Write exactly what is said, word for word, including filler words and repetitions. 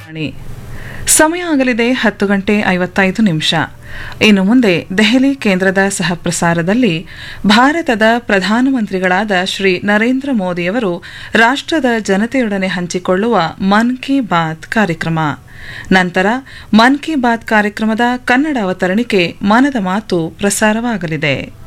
ಸಮಯ ಆಗಲಿದೆ ಹತ್ತು ಗಂಟೆ ಐವತ್ತೈದು ನಿಮಿಷ. ಇನ್ನು ಮುಂದೆ ದೆಹಲಿ ಕೇಂದ್ರದ ಸಹಪ್ರಸಾರದಲ್ಲಿ ಭಾರತದ ಪ್ರಧಾನಮಂತ್ರಿಗಳಾದ ಶ್ರೀ ನರೇಂದ್ರ ಮೋದಿಯವರು ರಾಷ್ಟ್ರದ ಜನತೆಯೊಡನೆ ಹಂಚಿಕೊಳ್ಳುವ ಮನ್ ಕಿ ಬಾತ್ ಕಾರ್ಯಕ್ರಮ. ನಂತರ ಮನ್ ಕಿ ಬಾತ್ ಕಾರ್ಯಕ್ರಮದ ಕನ್ನಡ ಅವತರಣಿಕೆ ಮನದ ಮಾತು ಪ್ರಸಾರವಾಗಲಿದೆ.